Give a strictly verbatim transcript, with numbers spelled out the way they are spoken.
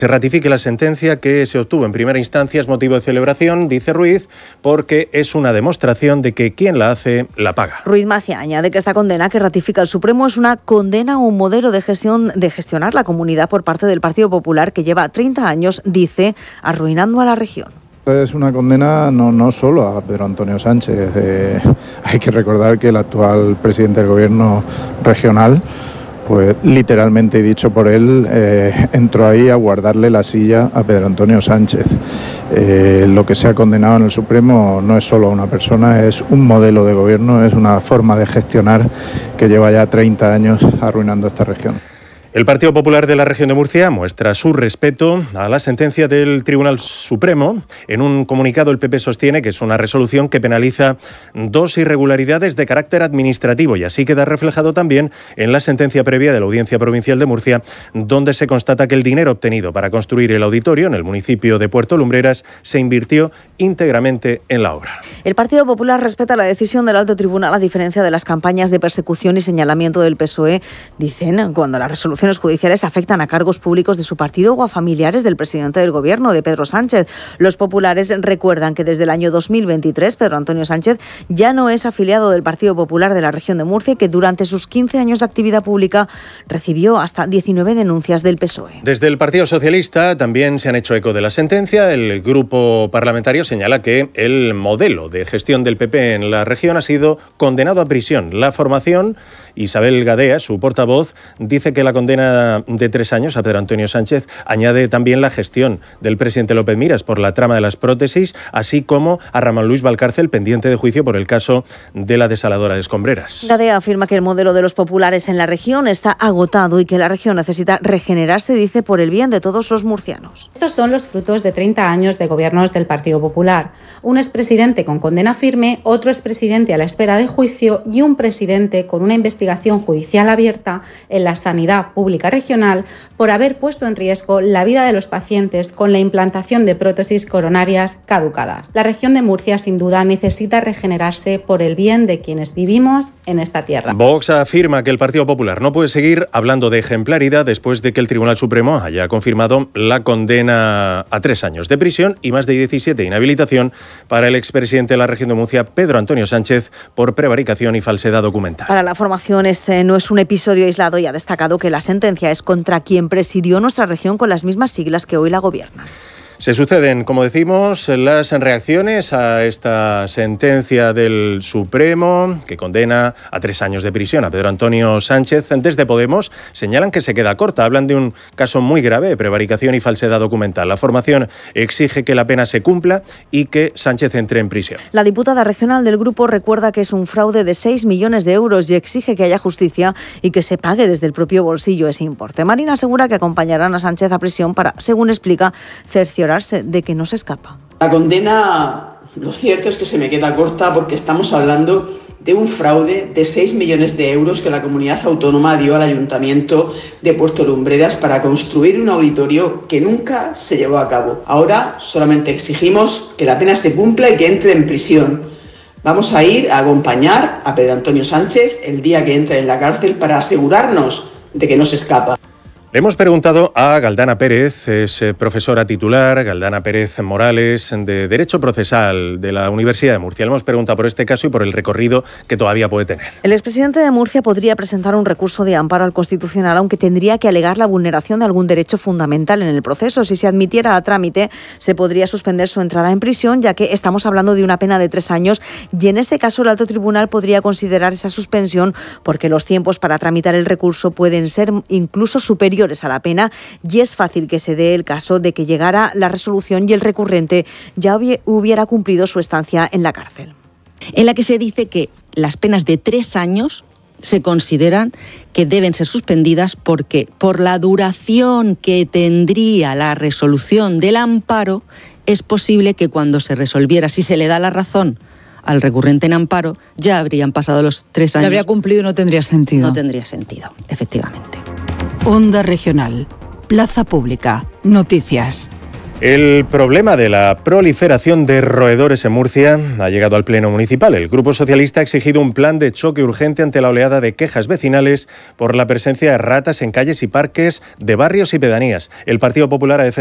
Se ratifique la sentencia que se obtuvo en primera instancia es motivo de celebración, dice Ruiz, porque es una demostración de que quien la hace, la paga. Ruiz Macia añade que esta condena que ratifica el Supremo es una condena a un modelo de gestión de gestionar la comunidad por parte del Partido Popular que lleva treinta años, dice, arruinando a la región. Es una condena no, no solo a Pedro Antonio Sánchez. Eh, hay que recordar que el actual presidente del gobierno regional, pues literalmente dicho por él, eh, entró ahí a guardarle la silla a Pedro Antonio Sánchez. Eh, lo que se ha condenado en el Supremo no es solo a una persona, es un modelo de gobierno, es una forma de gestionar que lleva ya treinta años arruinando esta región. El Partido Popular de la región de Murcia muestra su respeto a la sentencia del Tribunal Supremo. En un comunicado el P P sostiene que es una resolución que penaliza dos irregularidades de carácter administrativo y así queda reflejado también en la sentencia previa de la Audiencia Provincial de Murcia, donde se constata que el dinero obtenido para construir el auditorio en el municipio de Puerto Lumbreras se invirtió íntegramente en la obra. El Partido Popular respeta la decisión del Alto Tribunal a diferencia de las campañas de persecución y señalamiento del P S O E, dicen, cuando la resolución judiciales afectan a cargos públicos de su partido o a familiares del presidente del gobierno, de Pedro Sánchez. Los populares recuerdan que desde el año dos mil veintitrés Pedro Antonio Sánchez ya no es afiliado del Partido Popular de la región de Murcia y que durante sus quince años de actividad pública recibió hasta diecinueve denuncias del P S O E. Desde el Partido Socialista también se han hecho eco de la sentencia. El grupo parlamentario señala que el modelo de gestión del P P en la región ha sido condenado a prisión. La formación, Isabel Gadea, su portavoz, dice que la condena de tres años a Pedro Antonio Sánchez añade también la gestión del presidente López Miras por la trama de las prótesis, así como a Ramón Luis Valcárcel, pendiente de juicio por el caso de la desaladora de Escombreras. Gadea afirma que el modelo de los populares en la región está agotado y que la región necesita regenerarse, dice, por el bien de todos los murcianos. Estos son los frutos de treinta años de gobiernos del Partido Popular. Un expresidente con condena firme, otro expresidente a la espera de juicio y un presidente con una investigación judicial abierta en la sanidad pública regional por haber puesto en riesgo la vida de los pacientes con la implantación de prótesis coronarias caducadas. La región de Murcia, sin duda, necesita regenerarse por el bien de quienes vivimos en esta tierra. Vox afirma que el Partido Popular no puede seguir hablando de ejemplaridad después de que el Tribunal Supremo haya confirmado la condena a tres años de prisión y más de diecisiete de inhabilitación para el expresidente de la región de Murcia, Pedro Antonio Sánchez, por prevaricación y falsedad documental. Para la formación, este no es un episodio aislado y ha destacado que la sentencia es contra quien presidió nuestra región con las mismas siglas que hoy la gobierna. Se suceden, como decimos, las reacciones a esta sentencia del Supremo que condena a tres años de prisión a Pedro Antonio Sánchez. Desde Podemos señalan que se queda corta. Hablan de un caso muy grave de prevaricación y falsedad documental. La formación exige que la pena se cumpla y que Sánchez entre en prisión. La diputada regional del grupo recuerda que es un fraude de seis millones de euros y exige que haya justicia y que se pague desde el propio bolsillo ese importe. Marina asegura que acompañarán a Sánchez a prisión para, según explica, cerciorarse de que no se escapa. La condena, lo cierto es que se me queda corta porque estamos hablando de un fraude de seis millones de euros que la comunidad autónoma dio al Ayuntamiento de Puerto Lumbreras para construir un auditorio que nunca se llevó a cabo. Ahora solamente exigimos que la pena se cumpla y que entre en prisión. Vamos a ir a acompañar a Pedro Antonio Sánchez el día que entre en la cárcel para asegurarnos de que no se escapa. Le hemos preguntado a Galdana Pérez, es profesora titular, Galdana Pérez Morales, de Derecho Procesal de la Universidad de Murcia. Le hemos preguntado por este caso y por el recorrido que todavía puede tener. El expresidente de Murcia podría presentar un recurso de amparo al Constitucional, aunque tendría que alegar la vulneración de algún derecho fundamental en el proceso. Si se admitiera a trámite, se podría suspender su entrada en prisión, ya que estamos hablando de una pena de tres años y en ese caso el Alto Tribunal podría considerar esa suspensión porque los tiempos para tramitar el recurso pueden ser incluso superiores a la pena y es fácil que se dé el caso de que llegara la resolución y el recurrente ya hubiera cumplido su estancia en la cárcel. En la que se dice que las penas de tres años se consideran que deben ser suspendidas porque por la duración que tendría la resolución del amparo es posible que cuando se resolviera, si se le da la razón al recurrente en amparo, ya habrían pasado los tres años. Ya habría cumplido y no tendría sentido. No tendría sentido, efectivamente. Onda Regional, Plaza Pública, Noticias. El problema de la proliferación de roedores en Murcia ha llegado al Pleno Municipal. El Grupo Socialista ha exigido un plan de choque urgente ante la oleada de quejas vecinales por la presencia de ratas en calles y parques de barrios y pedanías. El Partido Popular ha